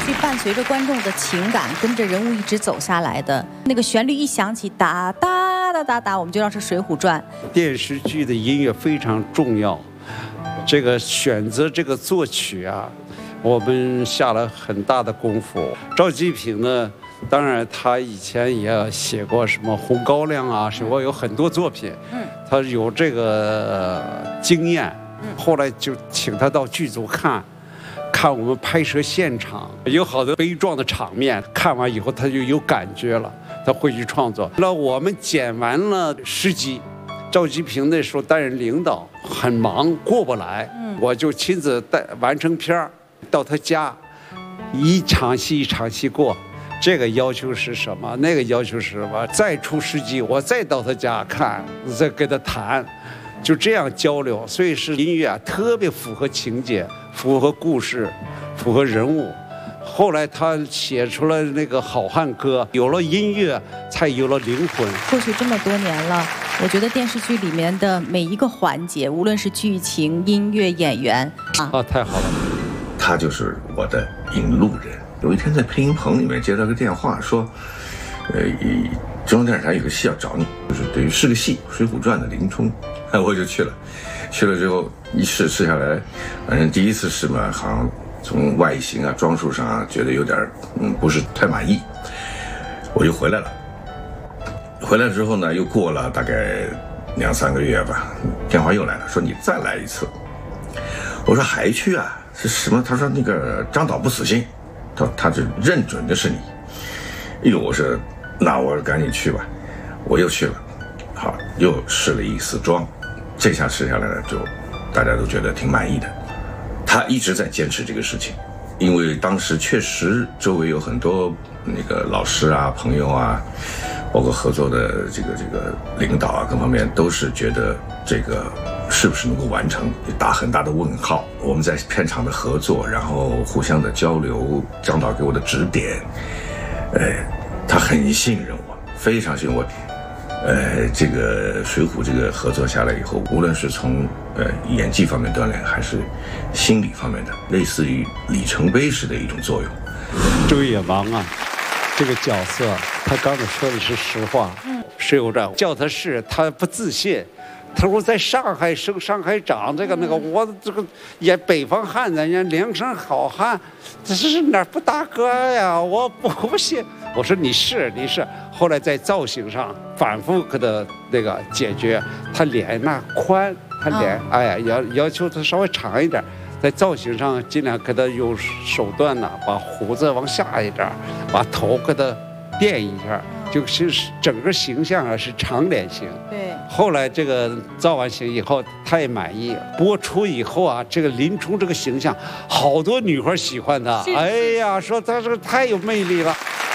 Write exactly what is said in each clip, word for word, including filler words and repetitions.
剧伴随着观众的情感，跟着人物一直走下来的。那个旋律一响起，哒哒哒哒哒，我们就知道是《水浒传》。 电视剧的音乐非常重要，这个选择这个作曲啊，我们下了很大的功夫。赵季平呢，当然他以前也写过什么《红高粱》啊，写过有很多作品，嗯，他有这个经验。后来就请他到剧组看。看我们拍摄现场，有好多悲壮的场面，看完以后他就有感觉了，他会去创作。那我们剪完了十集，赵季平那时候担任领导，很忙过不来，嗯、我就亲自带完成片儿，到他家，一场戏一场戏过。这个要求是什么？那个要求是什么？再出十集，我再到他家看，再跟他谈。就这样交流，所以是音乐啊，特别符合情节，符合故事，符合人物。后来他写出了那个《好汉歌》，有了音乐，才有了灵魂。 过去这么多年了，我觉得电视剧里面的每一个环节，无论是剧情、音乐、演员啊， 啊，太好了。 他就是我的引路人。有一天在配音棚里面接到个电话，说，呃，中央电视台有个戏要找你，就是等于是个戏《水浒传》的林冲。我就去了，去了之后一试试下来，反正第一次试嘛，好像从外形啊、装束上啊，觉得有点嗯不是太满意，我就回来了。回来之后呢，又过了大概两三个月吧，电话又来了，说你再来一次。我说还去啊？是什么？他说那个张导不死心，他他就认准的是你。哎呦，我说那我赶紧去吧，我又去了。好，又试了一次妆，这下试下来呢，就大家都觉得挺满意的。他一直在坚持这个事情，因为当时确实周围有很多那个老师啊、朋友啊，包括合作的这个这个领导啊，各方面都是觉得这个是不是能够完成，打很大的问号。我们在片场的合作，然后互相的交流，张导给我的指点，呃，他很信任我，非常信任我。呃，这个《水浒》这个合作下来以后，无论是从呃演技方面锻炼，还是心理方面的，类似于里程碑式的一种作用。 周野芒啊，这个角色，他刚才说的是实话。嗯，《水浒传》叫他是，他不自信。他说在上海升上海长，这个那个我这个演北方汉子，人家梁山好汉，这是哪儿不大哥呀？我不不信。我说你是你是。后来在造型上反复给他那个解决，他脸那宽，他脸、哦、哎呀要要求他稍微长一点，在造型上尽量给他用手段呢，把胡子往下一点，把头给他垫一下，就是整个形象啊是长脸型。 对。 后来这个造完型以后，他也满意。播出以后啊，这个林冲这个形象，好多女孩喜欢他。哎呀，说他这个太有魅力了。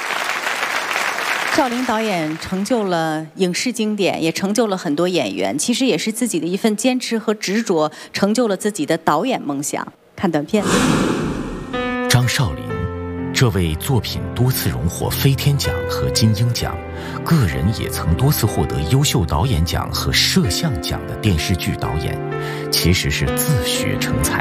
赵琳导演成就了影视经典，也成就了很多演员，其实也是自己的一份坚持和执着，成就了自己的导演梦想。看短片。 张少林，这位作品多次荣获飞天奖和金鹰奖，个人也曾多次获得优秀导演奖和摄像奖的电视剧导演，其实是自学成才。